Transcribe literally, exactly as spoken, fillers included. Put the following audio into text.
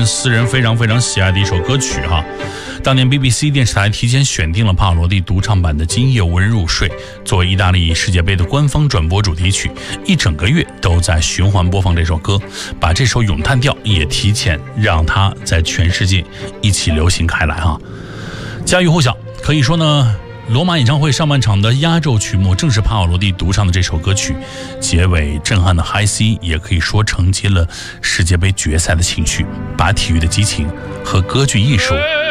人私人非常非常喜爱的一首歌曲哈。当年 B B C 电视台提前选定了帕瓦罗蒂独唱版的《今夜无人入睡》作为意大利世界杯的官方转播主题曲，一整个月都在循环播放这首歌，把这首咏叹调也提前让它在全世界一起流行开来啊。家喻户晓，可以说呢，罗马演唱会上半场的压轴曲目正是帕瓦罗蒂独唱的这首歌曲，结尾震撼的嗨 C 也可以说承接了世界杯决赛的情绪，把体育的激情和歌剧艺术